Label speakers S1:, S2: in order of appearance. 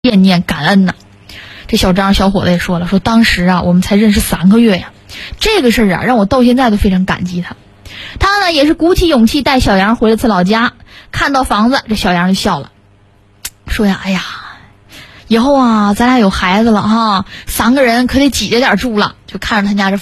S1: 惦念感恩呢。这小张小伙子也说了，说当时啊我们才认识3个月呀，这个事儿啊让我到现在都非常感激他。他呢也是鼓起勇气带小杨回了次老家，看到房子，这小杨就笑了，说呀，哎呀，以后啊咱俩有孩子了哈，3个人可得挤着点住了。就看着他家这